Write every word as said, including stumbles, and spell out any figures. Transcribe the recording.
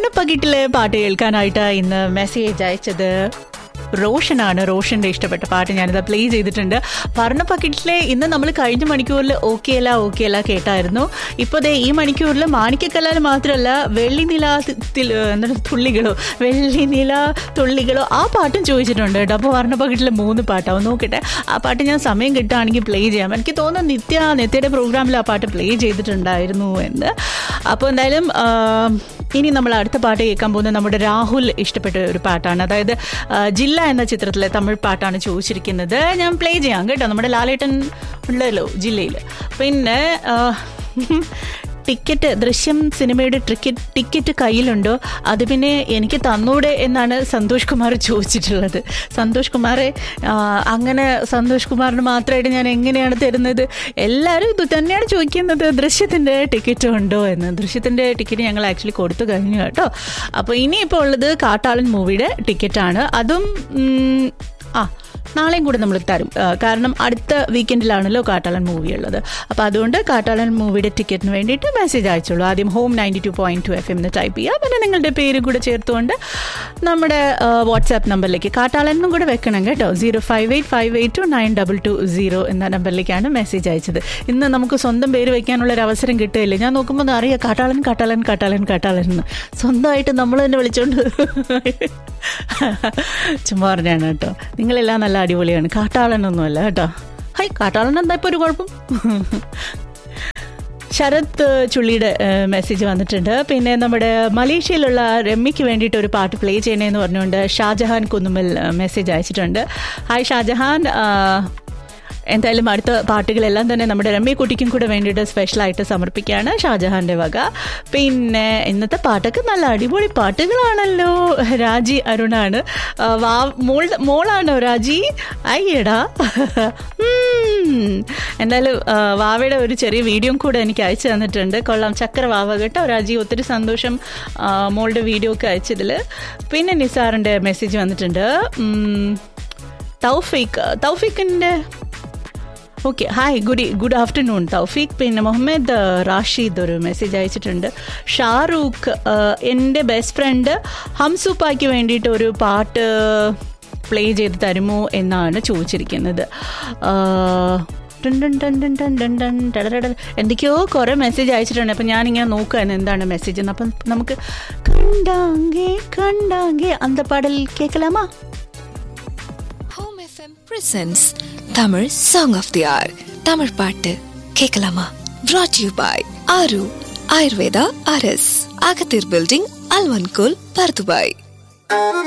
വർണ്ണപ്പകിട്ടിലെ പാട്ട് കേൾക്കാനായിട്ട് ഇന്ന് മെസ്സേജ് അയച്ചത് റോഷനാണ്. റോഷന്റെ ഇഷ്ടപ്പെട്ട പാട്ട് ഞാനിത് പ്ലേ ചെയ്തിട്ടുണ്ട്. വർണ്ണപ്പകിട്ടിലെ ഇന്ന് നമ്മൾ കഴിഞ്ഞ മണിക്കൂറിൽ ഓക്കെ അല്ല ഓക്കെ അല്ല കേട്ടായിരുന്നു. ഇപ്പോൾ ദേ ഈ മണിക്കൂറിൽ മാണിക്യക്കല്ലാൽ മാത്രമല്ല വെള്ളി നില എന്താണ് തുള്ളികളോ വെള്ളി നില തുള്ളികളോ ആ പാട്ടും ചോദിച്ചിട്ടുണ്ട് കേട്ടോ. അപ്പോൾ വർണ്ണപ്പകിട്ടിലെ മൂന്ന് പാട്ടാവും. നോക്കട്ടെ, ആ പാട്ട് ഞാൻ സമയം കിട്ടുകയാണെങ്കിൽ പ്ലേ ചെയ്യാം. എനിക്ക് തോന്നുന്നു നിത്യ നിത്യയുടെ പ്രോഗ്രാമിൽ ആ പാട്ട് പ്ലേ ചെയ്തിട്ടുണ്ടായിരുന്നു എന്ന്. അപ്പോൾ എന്തായാലും ഇനി നമ്മൾ അടുത്ത പാട്ട് കേൾക്കാൻ പോകുന്നത് നമ്മുടെ രാഹുൽ ഇഷ്ടപ്പെട്ട ഒരു പാട്ടാണ്. അതായത് ജില്ല എന്ന ചിത്രത്തിലെ തമിഴ് പാട്ടാണ് ചോദിച്ചിരിക്കുന്നത്. ഞാൻ പ്ലേ ചെയ്യാം കേട്ടോ. നമ്മുടെ ലാലേട്ടൻ ഉള്ളല്ലോ ജില്ലയിൽ. പിന്നെ ടിക്കറ്റ് ദൃശ്യം സിനിമയുടെ ടിക്കറ്റ് ടിക്കറ്റ് കയ്യിലുണ്ടോ? അത് പിന്നെ എനിക്ക് തന്നൂടെ എന്നാണ് സന്തോഷ് കുമാർ ചോദിച്ചിട്ടുള്ളത്. സന്തോഷ് കുമാറെ, അങ്ങനെ സന്തോഷ് കുമാറിന് മാത്രമായിട്ട് ഞാൻ എങ്ങനെയാണ് തരുന്നത്? എല്ലാവരും ഇത് തന്നെയാണ് ചോദിക്കുന്നത്, ദൃശ്യത്തിൻ്റെ ടിക്കറ്റ് ഉണ്ടോ എന്ന്. ദൃശ്യത്തിൻ്റെ ടിക്കറ്റ് ഞങ്ങൾ ആക്ച്വലി കൊടുത്തു കഴിഞ്ഞു കേട്ടോ. അപ്പോൾ ഇനിയിപ്പോൾ ഉള്ളത് കാട്ടാളൻ മൂവിയുടെ ടിക്കറ്റാണ്. അതും ആ നാളെയും കൂടെ നമ്മൾ തരും. കാരണം അടുത്ത വീക്കെൻഡിലാണല്ലോ കാട്ടാളൻ മൂവി ഉള്ളത്. അപ്പോൾ അതുകൊണ്ട് കാട്ടാളൻ മൂവിയുടെ ടിക്കറ്റിന് വേണ്ടിയിട്ട് മെസ്സേജ് അയച്ചോളൂ. ആദ്യം home ninety two point two F M എന്ന് ടൈപ്പ് ചെയ്യുക. പിന്നെ നിങ്ങളുടെ പേരും കൂടെ ചേർത്തുകൊണ്ട് നമ്മുടെ വാട്സാപ്പ് നമ്പറിലേക്ക് കാട്ടാളനും കൂടെ വെക്കണം കേട്ടോ. Zero five eight five eight to nine double two zero എന്ന നമ്പറിലേക്കാണ് മെസ്സേജ് അയച്ചത്. ഇന്ന് നമുക്ക് സ്വന്തം പേര് വയ്ക്കാനുള്ളൊരു അവസരം കിട്ടുകയില്ല. ഞാൻ നോക്കുമ്പോൾ അറിയാം കാട്ടാളൻ കാട്ടാളൻ കാട്ടാളൻ കാട്ടാളൻ എന്ന് സ്വന്തമായിട്ട് നമ്മൾ തന്നെ വിളിച്ചോണ്ട് ചുമ്മാ പറഞ്ഞാണ് കേട്ടോ. നിങ്ങളെല്ലാം നല്ല അടിപൊളിയാണ്. കാട്ടാളനൊന്നുമല്ല കേട്ടോ. ഹൈ, കാട്ടാളൻ എന്താ ഇപ്പോൾ ഒരു കുഴപ്പം? ശരത് ചുള്ളിയുടെ മെസ്സേജ് വന്നിട്ടുണ്ട്. പിന്നെ നമ്മുടെ മലേഷ്യയിലുള്ള രമ്യയ്ക്ക് വേണ്ടിയിട്ട് ഒരു പാട്ട് പ്ലേ ചെയ്യണേന്ന് പറഞ്ഞുകൊണ്ട് ഷാജഹാൻ കുന്നുമ്മൽ മെസ്സേജ് അയച്ചിട്ടുണ്ട്. ഹായ് ഷാജഹാൻ, എന്തായാലും അടുത്ത പാട്ടുകളെല്ലാം തന്നെ നമ്മുടെ രമ്യക്കുട്ടിക്കും കൂടെ വേണ്ടിയിട്ട് സ്പെഷ്യലായിട്ട് സമർപ്പിക്കുകയാണ് ഷാജഹാൻ്റെ വക. പിന്നെ ഇന്നത്തെ പാട്ടൊക്കെ നല്ല അടിപൊളി പാട്ടുകളാണല്ലോ. രാജി അരുണാണ്. വാ മോൾ മോളാണോ രാജി? അയ്യടാ. എന്തായാലും വാവയുടെ ഒരു ചെറിയ വീഡിയോ കൂടെ എനിക്ക് അയച്ചു തന്നിട്ടുണ്ട്. കൊള്ളാം, ചക്കര വാവ കേട്ടോ രാജി. ഒത്തിരി സന്തോഷം മോളുടെ വീഡിയോ ഒക്കെ അയച്ചതിൽ. പിന്നെ നിസാറിൻ്റെ മെസ്സേജ് വന്നിട്ടുണ്ട്. തൗഫീഖ് തൗഫീഖിൻ്റെ okay hi good good afternoon തൗഫീഖ്. പിന്നെ മുഹമ്മദ് റാഷിദ് ഒരു മെസ്സേജ് അയച്ചിട്ടുണ്ട്. ഷാറൂഖ്, എൻ്റെ ബെസ്റ്റ് ഫ്രണ്ട് ഹംസൂപ്പായ്ക്ക് വേണ്ടിയിട്ട് ഒരു പാട്ട് പ്ലേ ചെയ്ത് തരുമോ എന്നാണ് ചോദിച്ചിരിക്കുന്നത്. എന്തൊക്കെയോ കുറേ മെസ്സേജ് അയച്ചിട്ടുണ്ട്. അപ്പം ഞാനിങ്ങനെ നോക്കുകയാണ് എന്താണ് മെസ്സേജ് എന്ന്. അപ്പം നമുക്ക് കണ്ടാങ്കേ കണ്ടാങ്കേ അന്ത പാടൽ കേൾക്കലാമാ? Home F M presents Tamil Song of the Hour. Tamil பாட்டு கேட்கலாமா? Brought to you by Aru Ayurveda R S Agathir Building, Alvankul, Pardubai.